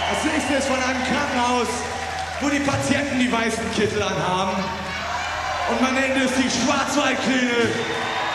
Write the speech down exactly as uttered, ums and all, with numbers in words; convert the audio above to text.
Das nächste ist von einem Krankenhaus, wo die Patienten die weißen Kittel anhaben. Und man nennt es die Schwarzwaldklinik.